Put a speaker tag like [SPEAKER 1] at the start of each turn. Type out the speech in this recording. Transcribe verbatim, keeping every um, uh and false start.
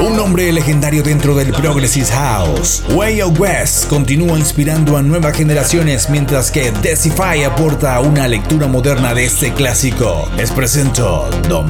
[SPEAKER 1] Un nombre legendario dentro del Progressive House, Way Out West continúa inspirando a nuevas generaciones, mientras que Decify aporta una lectura moderna de este clásico. Les presento The